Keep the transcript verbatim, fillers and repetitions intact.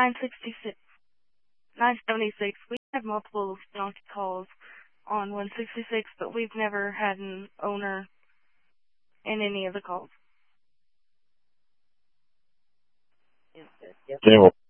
nine sixty-six, nine seventy-six. We had multiple donkey calls on one sixty-six, but we've never had an owner in any of the calls. Okay, well,